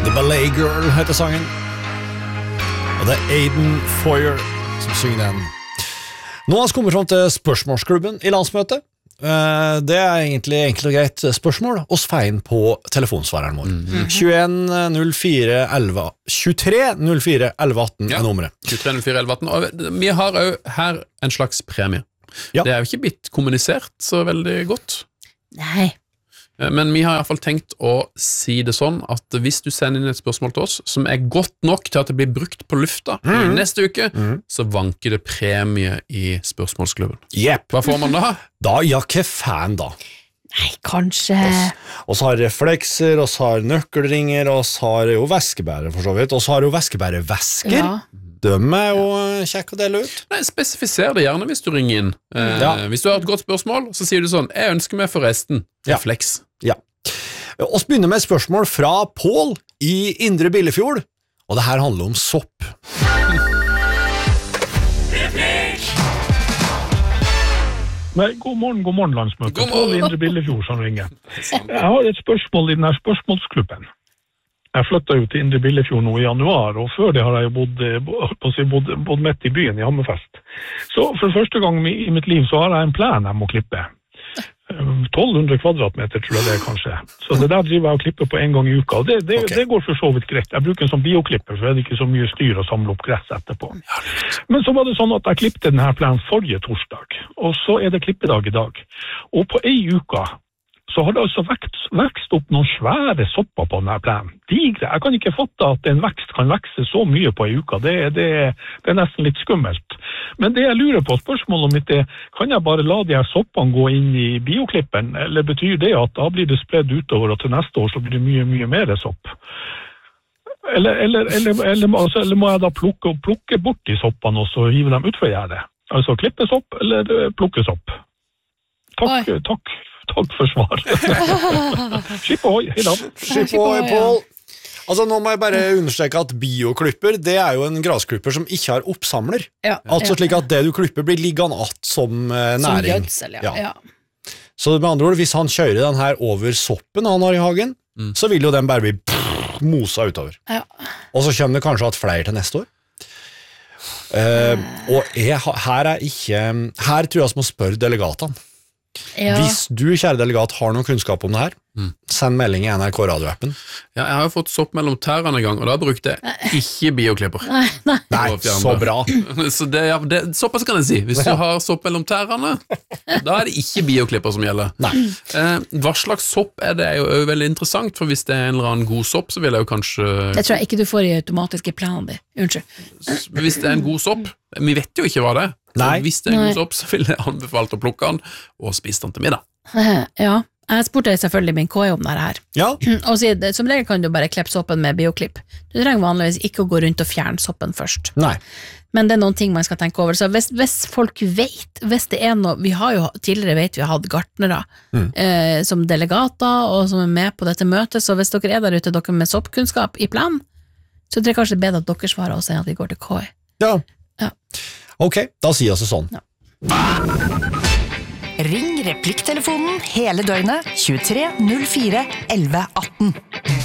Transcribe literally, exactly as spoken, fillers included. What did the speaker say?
Ballet Girl heter sangen. Og det er Aiden Foyer som synger den. Nå har vi kommet frem til spørsmålsklubben i landsmøtet. Det er egentlig enkelt og greit spørsmål oss feien på telefonsvareren vår. Mm-hmm. tjueen null fire elleve tjuetre null fire elleve atten ja. Er nummeret. tjuetre null fire elleve atten. Og vi har jo her en slags premie. Ja. Det er jo ikke blitt kommunisert så veldig godt. Nei. Men vi har i hvert fall tenkt å si det sånn at hvis du sender inn et spørsmål til oss som er godt nok til at det blir brukt på lufta mm. neste uke, mm. så vanker det premie i spørsmålsklubben. Yep. Hva får man da? Da, ja, hva fan da? Nei, kanskje... Og så har reflekser, og så har nøkkelringer, og så har jo væskebærer for så vidt, og så har jo væskebærevæsker. Ja. De er jo kjekk å dele ut. Nei, spesifiser det gjerne hvis du ringer inn. Eh, ja. Hvis du har et godt spørsmål, så sier du sånn, jeg ønsker meg forresten refleks. Ja. Ja. Og så begynner med et spørsmål fra Pål i Indre Billefjord, og det her handler om sopp. Nei, god morgen, god morgen landsmøte. God morgen. Pål i Indre Billefjord som ringer. Jeg har et spørsmål i denne spørsmålsklubben. Jeg flyttet jo til Indre Billefjord nå i januar, og før det har jeg jo bodd, bodd, bodd, bodd midt i byen i Hammerfest. Så for første gang i mitt liv så har jeg en plen jeg må klippe. tolv hundre kvadratmeter tror jeg det er kanskje. Så det der driver jeg og klipper på en gang i uka, og det, det, okay. det går for så vidt greit. Jeg bruker en sånn bioklipper, for det er ikke så mye styr å samle opp gress etterpå. Men så var det sånn at jeg klippte denne plenen forrige torsdag, og så er det klippedag i dag. Og på ei uka så har det altså vekst, vekst opp noen svære sopper på denne plenen. Digre. Jeg kan ikke fatte at en vekst kan vekse så mye på en uke. Det, det, det er nesten litt skummelt. Men det jeg lurer på, spørsmålet mitt er, kan jeg bare la de her soppene gå inn i bioklippen, eller betyr det at da blir det spredd utover, og til neste år så blir det mye, mye mer sopp? Eller, eller, eller, eller, altså, eller må jeg da plukke, plukke bort de soppene og så hive dem ut for gjerdet? Altså klippe sopp, eller plukke sopp? Takk, Oi. takk. Takk for svar. Skipp ohoi, hei da. Skipp ohoi, Pål. Altså, nå må jeg bare understreke at bioklipper, det er jo en grasklipper som ikke har oppsamler. Ja. Altså slik at det du klipper blir liggende att som uh, næring. Som gjødsel, ja. ja. Så med andre ord, hvis han kjører den her over soppen han har i hagen, mm. så vil jo den bare bli pff, mosa utover. Ja. Og så kommer det kanskje at flere til neste år. Uh, og jeg, her er ikke, her tror jeg vi må spørre delegatene. Ja. Hvis du, kjære delegat, har noen kunnskap om det her, mm. send melding i N R K radioappen. Ja, jeg har jo fått sopp mellom tærene en gang, og da brukte jeg ikke bioklipper. Nei, nei. nei så bra. Så det, ja, det, såpass kan jeg si. Hvis du har sopp mellom tærene, da er det ikke bioklipper som gjelder. Nei. Eh, hva slags sopp er det jo veldig interessant, for hvis det er en eller annen god sopp, så vil jeg jo kanskje... Det tror jeg ikke du får i automatiske planen din. Unnskyld. Hvis det er en god sopp, vi vet jo ikke hva det er. Nei. Hvis det er en god sopp, så vil jeg anbefalt å plukke den og spise den til middag. Ja, jeg spurte selvfølgelig min K I om det her. Ja. Og sier, som regel kan du bare klippe soppen med bioklipp. Du trenger vanligvis ikke å gå rundt og fjerne soppen først. Nei. Men det er noen ting man skal tenke over. Så hvis, hvis folk vet, hvis det er noe, vi har jo tidligere vet vi har hatt gartnere mm. eh, som delegater og som er med på dette møtet, så hvis dere er der ute, dere med soppkunnskap i planen, så tror jeg kanskje bedre at dere svarer og sier at vi går til K I. Ja. Ja. Ok, da sier jeg så sånn. Ja. Ring replikktelefonen hele døgnet tjuetre null fire elleve atten.